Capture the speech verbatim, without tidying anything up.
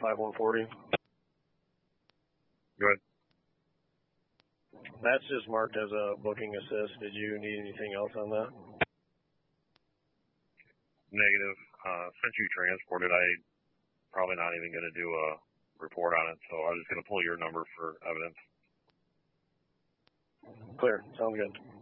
five one forty. Go ahead. That's just marked as a booking assist. Did you need anything else on that? Negative. Uh, since you transported, I probably not even going to do a report on it, so I'm just going to pull your number for evidence. Clear. Sounds good.